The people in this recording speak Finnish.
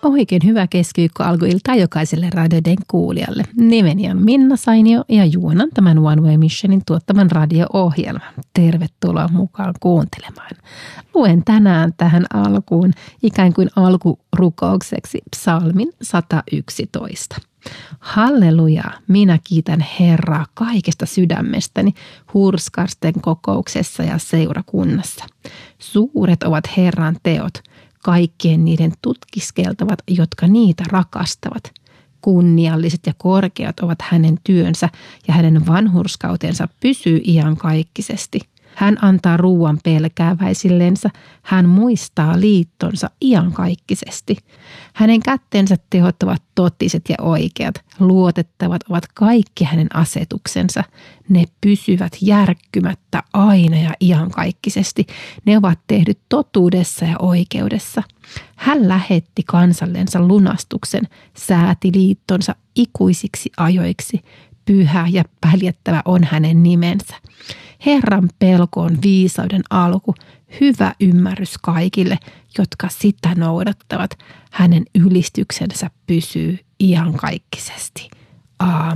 Oikein hyvä keskiviikko alkuiltaa jokaiselle radioiden kuulijalle. Nimeni on Minna Sainio ja juonan tämän One Way Missionin tuottaman radio-ohjelman. Tervetuloa mukaan kuuntelemaan. Luen tänään tähän alkuun ikään kuin alkurukoukseksi psalmin 111. Halleluja, minä kiitän Herraa kaikesta sydämestäni hurskasten kokouksessa ja seurakunnassa. Suuret ovat Herran teot. Kaikkien niiden tutkiskeltavat, jotka niitä rakastavat. Kunnialliset ja korkeat ovat hänen työnsä ja hänen vanhurskautensa pysyy iankaikkisesti. Hän antaa ruuan pelkääväisillensä, hän muistaa liittonsa iankaikkisesti. Hänen kättensä tehot ovat totiset ja oikeat, luotettavat ovat kaikki hänen asetuksensa. Ne pysyvät järkkymättä aina ja iankaikkisesti. Ne ovat tehdyt totuudessa ja oikeudessa. Hän lähetti kansallensa lunastuksen, sääti liittonsa ikuisiksi ajoiksi. Pyhä ja päljettävä on hänen nimensä. Herran pelko on viisauden alku, hyvä ymmärrys kaikille, jotka sitä noudattavat. Hänen ylistyksensä pysyy iankaikkisesti. Aamen.